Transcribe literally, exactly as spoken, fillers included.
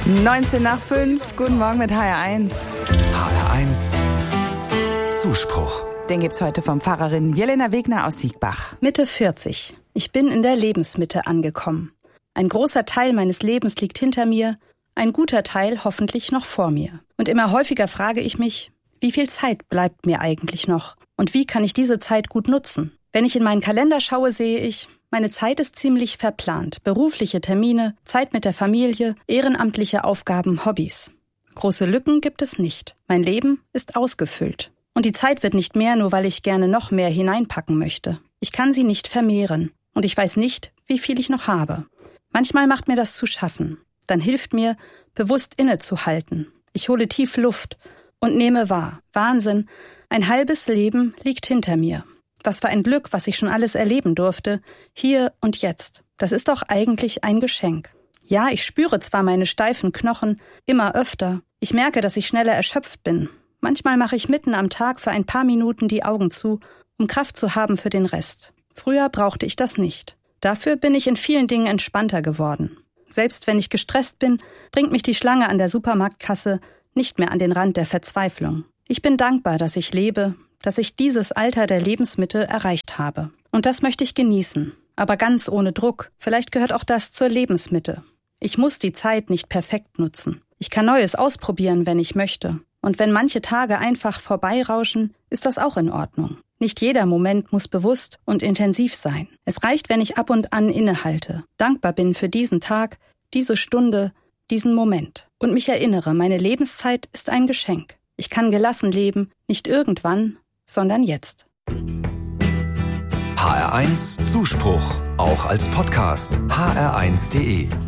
neunzehn nach fünf, guten Morgen mit H R eins. H R eins Zuspruch. Den gibt's heute vom Pfarrerin Jelena Wegner aus Siegbach. Mitte vierzig. Ich bin in der Lebensmitte angekommen. Ein großer Teil meines Lebens liegt hinter mir, ein guter Teil hoffentlich noch vor mir. Und immer häufiger frage ich mich, wie viel Zeit bleibt mir eigentlich noch? Und wie kann ich diese Zeit gut nutzen? Wenn ich in meinen Kalender schaue, sehe ich, meine Zeit ist ziemlich verplant. Berufliche Termine, Zeit mit der Familie, ehrenamtliche Aufgaben, Hobbys. Große Lücken gibt es nicht. Mein Leben ist ausgefüllt. Und die Zeit wird nicht mehr, nur weil ich gerne noch mehr hineinpacken möchte. Ich kann sie nicht vermehren. Und ich weiß nicht, wie viel ich noch habe. Manchmal macht mir das zu schaffen. Dann hilft mir, bewusst innezuhalten. Ich hole tief Luft und nehme wahr. Wahnsinn, ein halbes Leben liegt hinter mir. Was für ein Glück, was ich schon alles erleben durfte, hier und jetzt. Das ist doch eigentlich ein Geschenk. Ja, ich spüre zwar meine steifen Knochen immer öfter. Ich merke, dass ich schneller erschöpft bin. Manchmal mache ich mitten am Tag für ein paar Minuten die Augen zu, um Kraft zu haben für den Rest. Früher brauchte ich das nicht. Dafür bin ich in vielen Dingen entspannter geworden. Selbst wenn ich gestresst bin, bringt mich die Schlange an der Supermarktkasse nicht mehr an den Rand der Verzweiflung. Ich bin dankbar, dass ich lebe, dass ich dieses Alter der Lebensmitte erreicht habe. Und das möchte ich genießen, aber ganz ohne Druck. Vielleicht gehört auch das zur Lebensmitte. Ich muss die Zeit nicht perfekt nutzen. Ich kann Neues ausprobieren, wenn ich möchte. Und wenn manche Tage einfach vorbeirauschen, ist das auch in Ordnung. Nicht jeder Moment muss bewusst und intensiv sein. Es reicht, wenn ich ab und an innehalte, dankbar bin für diesen Tag, diese Stunde, diesen Moment und mich erinnere, meine Lebenszeit ist ein Geschenk. Ich kann gelassen leben, nicht irgendwann, sondern jetzt. H R eins Zuspruch, auch als Podcast. H R eins punkt de